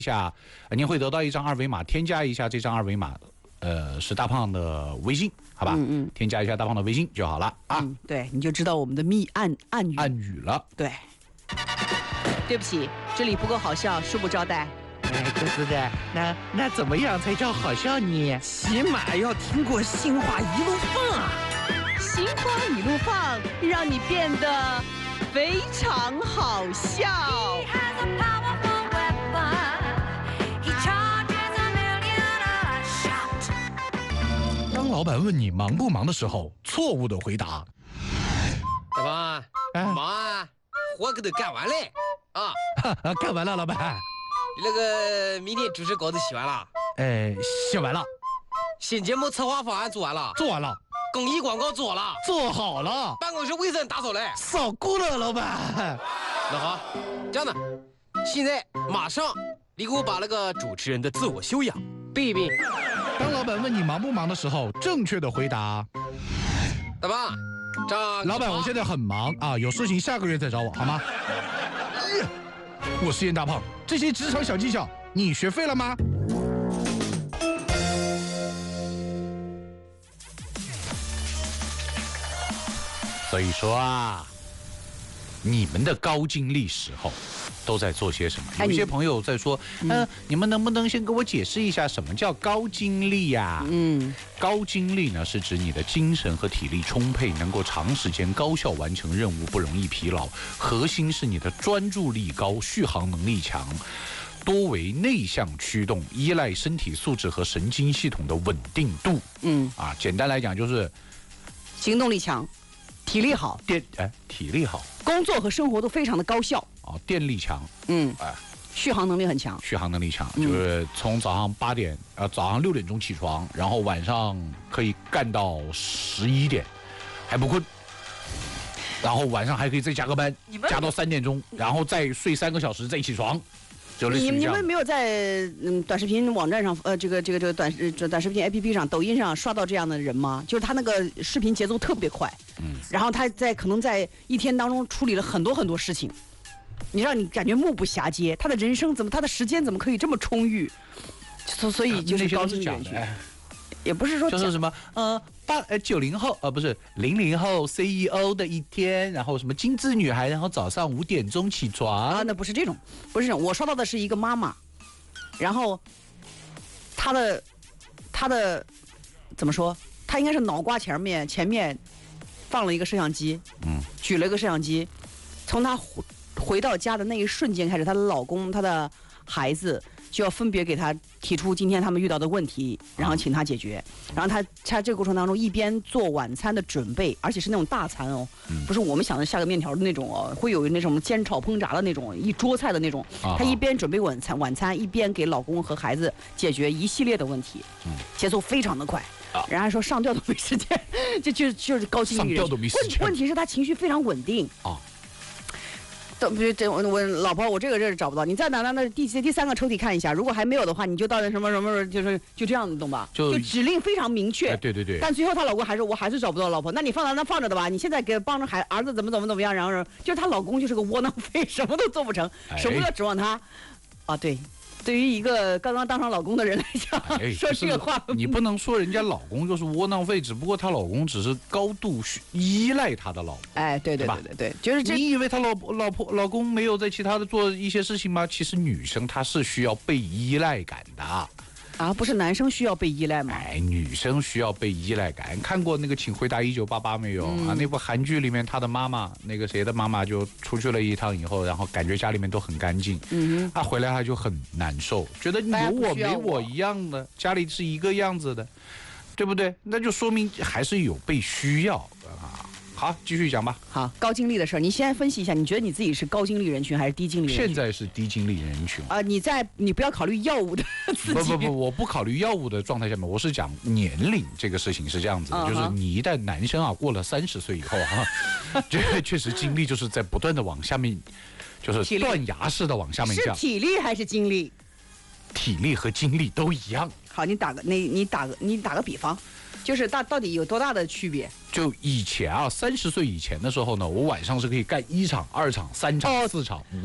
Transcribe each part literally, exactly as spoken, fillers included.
一下，您会得到一张二维码，添加一下这张二维码，呃，是大胖的微信，好吧？ 嗯嗯， 添加一下大胖的微信就好了啊。 嗯，对，你就知道我们的密暗暗语。 暗语了。 对。对不起，这里不够好笑，恕不招待。 哎，哥斯的，那那怎么样才叫好笑呢？ 起码要听过心花一路放啊！ 心花一路放，让你变得非常好笑。 当老板问你忙不忙的时候，错误的回答。 大胖， 哎忙啊，活可都干完了啊！ 干完了，老板。 你那个明天主持稿子写完了？ 哎，写完了。 新节目策划方案做完了？ 做完了。 公益广告做了？ 做好了。 办公室卫生打扫了？ 扫过了，老板。 那好，这样的，现在马上你给我把那个主持人的自我修养背一背。 当老板问你忙不忙的时候，正确的回答。 大胖，张老板，我现在很忙啊，有事情下个月再找我，好吗？我是燕大胖，这些职场小技巧你学会了吗？所以说啊，你们的高精力时候都在做些什么？有些朋友在说，嗯、呃，你们能不能先给我解释一下什么叫高精力呀？ 嗯， 高精力呢是指你的精神和体力充沛，能够长时间高效完成任务，不容易疲劳。核心是你的专注力高，续航能力强，多为内向驱动，依赖身体素质和神经系统的稳定度。 嗯， 啊，简单来讲就是行动力强。体力好， 电哎，体力好， 工作和生活都非常的高效。 哦，电力强， 嗯， 哎， 续航能力很强。 续航能力强， 嗯、 就是从早上八点，呃，早上六点钟起床，然后晚上可以干到十一点，还不困，然后晚上还可以再加个班，加到三点钟，然后再睡三个小时，再起床。 你你们没有在嗯短视频网站上呃这个这个这个短这短视频 A P P 上抖音上刷到这样的人吗？就是他那个视频节奏特别快，嗯，然后他在可能在一天当中处理了很多很多事情，你让你感觉目不暇接，他的人生怎么他的时间怎么可以这么充裕？所所以就是高精力人群。也不是说就是什么呃八呃九零后呃不是零零后 C E O 的一天，然后什么精致女孩，然后早上五点钟起床啊，那不是这种，不是这种。我刷到的是一个妈妈，然后她的她的怎么说？她应该是脑瓜前面前面放了一个摄像机，嗯，举了一个摄像机，从她回回到家的那一瞬间开始，她的老公她的孩子就要分别给他提出今天他们遇到的问题，然后请他解决。然后他他这个过程当中一边做晚餐的准备，而且是那种大餐哦，嗯、不是我们想的下个面条的那种哦，会有那种煎炒烹炸的那种一桌菜的那种。啊、他一边准备晚餐晚餐，一边给老公和孩子解决一系列的问题，嗯、节奏非常的快。啊、人家说上吊都没时间，这就就是高精力人。 上吊都没时间。 问问题是他情绪非常稳定啊。这这我我老婆，我这个这是找不到，你再拿拿那第第三个抽屉看一下，如果还没有的话，你就到那什么什么，就是就这样，你懂吧？就, 就指令非常明确、 哎。对对对。 但最后她老公还是我还是找不到老婆，那你放在那放着的吧，你现在给帮着孩儿子怎么怎么怎么样，然后就是她老公就是个窝囊废，什么都做不成， 哎、 什么都指望他。啊，对。对于一个刚刚当上老公的人来讲，哎、说这个话， 你不能说人家老公就是窝囊废，只不过她老公只是高度依赖她的老婆。 哎，对对对对对，就是这。 你以为她老老婆老公没有在其他的做一些事情吗？其实女生她是需要被依赖感的。 啊，不是男生需要被依赖吗？ 哎，女生需要被依赖感。看过那个《请回答一九八八》没有、嗯、啊？那部韩剧里面，她的妈妈，那个谁的妈妈就出去了一趟以后，然后感觉家里面都很干净。嗯哼，她、啊、回来她就很难受，觉得有我没我一样的，家里是一个样子的，对不对？那就说明还是有被需要啊。好，继续讲吧。 好，高精力的事儿，你先分析一下，你觉得你自己是高精力人群还是低精力人群？ 现在是低精力人群啊、呃！你在你不要考虑药物的刺激。 不不不，我不考虑药物的状态下面，我是讲年龄这个事情是这样子的， uh-huh. 就是你一旦男生啊过了三十岁以后啊，这确实精力就是在不断的往下面，就是断崖式的往下面降。 是体力还是精力？ 体力和精力都一样。 好，你打个那你打个你打个比方。就是大到底有多大的区别？ 就以前啊，三十岁以前的时候呢，我晚上是可以干一场、二场、三场、哦、四场、五场的。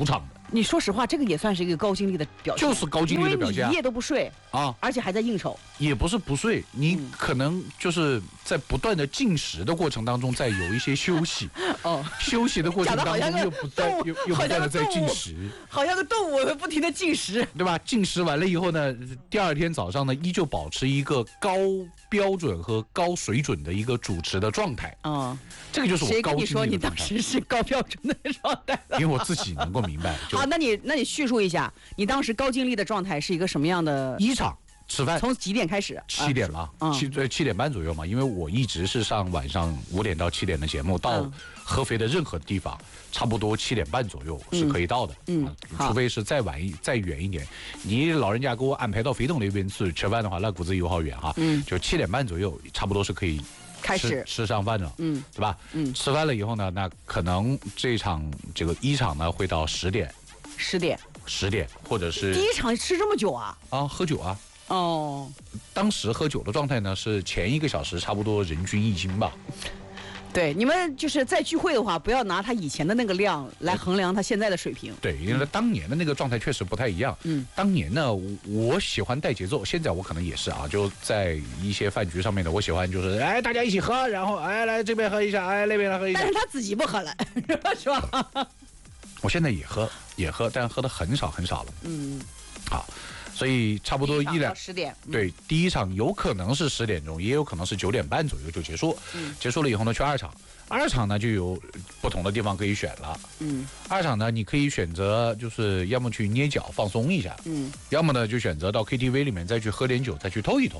你说实话，这个也算是一个高精力的表现， 就是高精力的表现、啊， 因为你一夜都不睡啊， 而且还在应酬， 也不是不睡，你可能就是在不断的进食的过程当中，在有一些休息， 哦， 休息的过程当中又不断又又不断的在进食， 好像个动物不停的进食， 对吧？进食完了以后呢，第二天早上呢，依旧保持一个高标准和高水准的一个主持的状态， 嗯， 这个就是我高精力的状态。 谁跟你说你当时是高标准的状态？ 因为我自己能够明白。 好，那你那你叙述一下，你当时高精力的状态是一个什么样的？ 一场吃饭从几点开始？ 七点了， 嗯、 七对七点半左右嘛。因为我一直是上晚上五点到七点的节目，到合肥的任何地方，差不多七点半左右是可以到的。嗯，嗯除非是再晚一再远一点，你老人家给我安排到肥东那边去吃饭的话，那估计有好远哈。嗯，就七点半左右，差不多是可以。 开始吃上饭了， 嗯， 对吧？ 嗯， 吃饭了以后呢，那可能这场这个一场呢会到十点， 十点， 十点，或者是第一场吃这么久啊？ 啊，喝酒啊。 哦， 当时喝酒的状态呢是前一个小时差不多人均一斤吧。 对，你们就是在聚会的话，不要拿他以前的那个量来衡量他现在的水平。 对，因为当年的那个状态确实不太一样。嗯，当年呢，我喜欢带节奏，现在我可能也是啊，就在一些饭局上面呢，我喜欢就是哎大家一起喝，然后哎来这边喝一下，哎那边来喝一下。 但是他自己不喝了，是吧？ 我现在也喝，也喝，但喝的很少很少了。嗯，好。所以差不多一两十点， 对，第一场有可能是十点钟，也有可能是九点半左右就结束。嗯，结束了以后呢，去二场，二场呢就有不同的地方可以选了。嗯，二场呢你可以选择就是要么去捏脚放松一下，嗯，要么呢就选择到 K T V 里面再去喝点酒，再去透一透。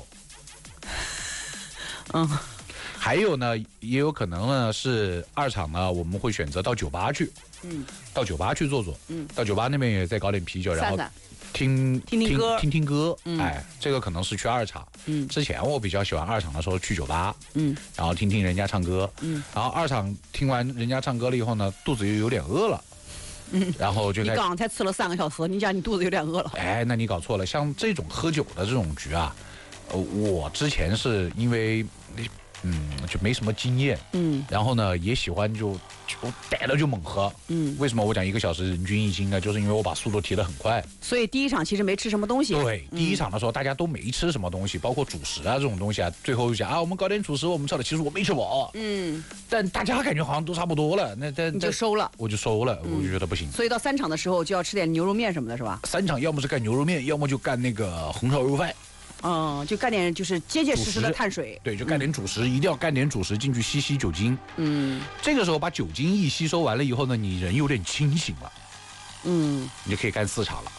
嗯，还有呢，也有可能呢是二场呢我们会选择到酒吧去，嗯，到酒吧去坐坐，嗯，到酒吧那边也再搞点啤酒，然后。听听听歌， 听听歌，嗯、哎，这个可能是去二场。嗯，之前我比较喜欢二场的时候去酒吧，嗯，然后听听人家唱歌，嗯，然后二场听完人家唱歌了以后呢，肚子又有点饿了，嗯，然后就你刚才吃了三个小时，你讲你肚子有点饿了。 哎，那你搞错了，像这种喝酒的这种局啊，呃，我之前是因为。嗯，就没什么经验，嗯，然后呢，也喜欢就就逮了就猛喝，嗯，为什么我讲一个小时人均一斤呢？就是因为我把速度提得很快， 所以第一场其实没吃什么东西。 对，嗯、第一场的时候大家都没吃什么东西，包括主食啊这种东西啊，最后就讲啊，我们搞点主食，我们吃了，其实我没吃饱，嗯，但大家感觉好像都差不多了，那但你就收了， 我就收了，嗯、我就觉得不行。 所以到三场的时候就要吃点牛肉面什么的，是吧？ 三场要么是干牛肉面，要么就干那个红烧肉饭。 嗯，就干点就是结结实实的碳水， 对，就干点主食，嗯、一定要干点主食进去吸吸酒精。嗯，这个时候把酒精一吸收完了以后呢，你人有点清醒了。嗯，你就可以干四场了。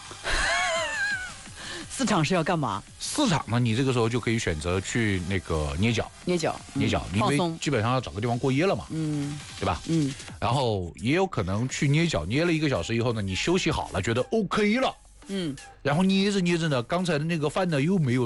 四场是要干嘛？ 四场呢，你这个时候就可以选择去那个捏脚， 捏脚， 捏脚， 嗯、 因为基本上要找个地方过夜了嘛。嗯，对吧？嗯，然后也有可能去捏脚，捏了一个小时以后呢，你休息好了，觉得 OK 了。嗯，然后捏着捏着呢，刚才的那个饭呢又没有